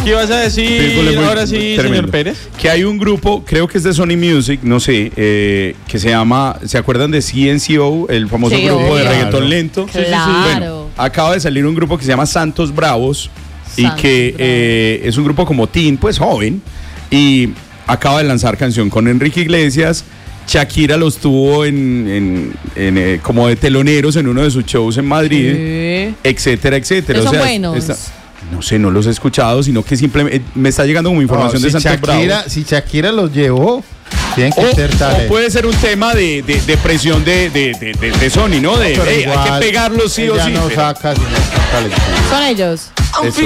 ¿Qué ibas a decir ahora sí, tremendo. señor Pérez? Que hay un grupo, creo que es de Sony Music, no sé, que se llama, ¿se acuerdan de CNCO, el famoso Sí, grupo de obvio. reggaetón lento? Claro. Bueno, acaba de salir un grupo que se llama Santos Bravos y Santos que es un grupo como teen, pues joven, y acaba de lanzar canción con Enrique Iglesias. Shakira los tuvo como de teloneros en uno de sus shows en Madrid, Sí. etcétera, etcétera. Son buenos. No sé, no los he escuchado, sino que simplemente me está llegando como información de Santos Bravos. Si Shakira los llevó, tienen que ser O tales. puede ser un tema de presión de Sony, ¿no? De Pero hay igual, que pegarlos sí o ella sí. no saca, sino que talento. Son ellos. Eso